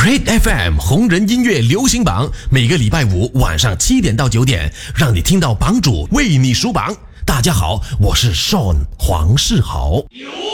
Hit FM 红人音乐流行榜，每个礼拜五晚上7点到9点，让你听到榜主为你数榜。大家好，我是 Sean 黄世豪。